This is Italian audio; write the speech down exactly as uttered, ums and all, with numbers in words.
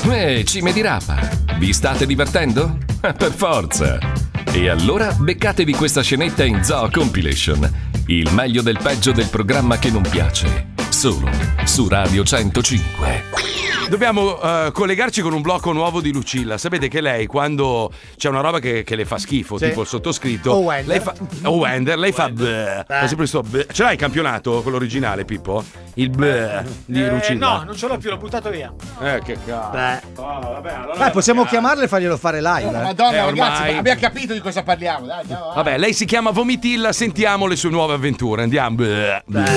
Eh, cime di rapa, vi state divertendo? Per forza! E allora beccatevi questa scenetta in Zoo Compilation, il meglio del peggio del programma che non piace, solo su Radio centocinque. Dobbiamo uh, collegarci con un blocco nuovo di Lucilla. Sapete che lei, quando c'è una roba che, che le fa schifo, sì, tipo il sottoscritto, o Wender, lei fa, o Wender, lei fa bleh. Fa sempre sto bleh. Ce l'hai il campionato, quello originale, Pippo? Il bleh di eh, Lucilla? No, non ce l'ho più, l'ho buttato via. Eh, che cazzo. Beh. Oh, vabbè, allora eh, possiamo chiamarle e farglielo fare live. Oh, Madonna, eh, ragazzi, ormai... abbiamo capito di cosa parliamo. Dai, andiamo, vabbè, lei si chiama Vomitilla, sentiamo le sue nuove avventure. Andiamo. Bleh. Bleh.